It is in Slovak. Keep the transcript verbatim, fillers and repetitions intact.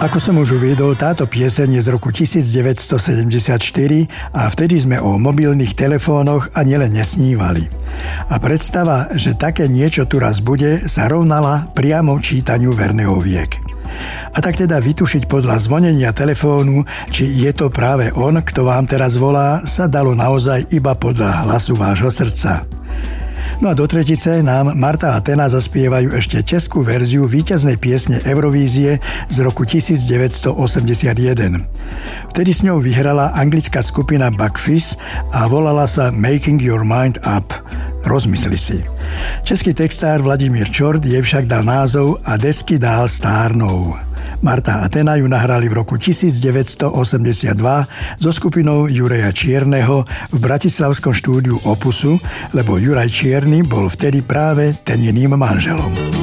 Ako som už uviedol, táto pieseň je z roku devätnásťstosedemdesiatštyri a vtedy sme o mobilných telefónoch ani len nesnívali. A predstava, že také niečo tu raz bude, sa rovnala priamo čítaniu verného viek. A tak teda vytušiť podľa zvonenia telefónu, či je to práve on, kto vám teraz volá, sa dalo naozaj iba podľa hlasu vášho srdca. No a do tretice nám Marta a Tena zaspievajú ešte českú verziu víťaznej piesne Eurovízie z roku devätnásťstoosemdesiatjeden. Vtedy s ňou vyhrala anglická skupina Buckfizz a volala sa Making Your Mind Up. Rozmysli si. Český textár Vladimír Čort jej však dal názov A desky dál stárnou. Marta a Tena ju nahrali v roku devätnásťstoosemdesiatdva so skupinou Juraja Čierneho v bratislavskom štúdiu Opusu, lebo Juraj Čierny bol vtedy práve Teniným manželom.